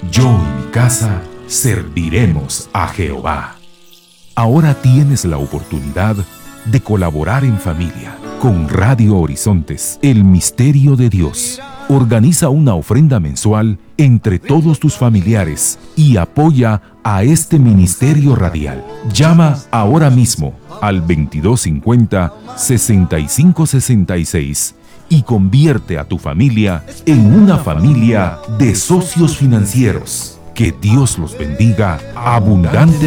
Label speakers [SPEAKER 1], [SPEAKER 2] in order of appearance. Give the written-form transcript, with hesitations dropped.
[SPEAKER 1] Yo y mi casa serviremos a Jehová. Ahora tienes la oportunidad de colaborar en familia con Radio Horizontes, el misterio de Dios. Organiza una ofrenda mensual entre todos tus familiares y apoya a este ministerio radial. Llama ahora mismo al 2250-6566 y convierte a tu familia en una familia de socios financieros. Que Dios los bendiga abundantemente.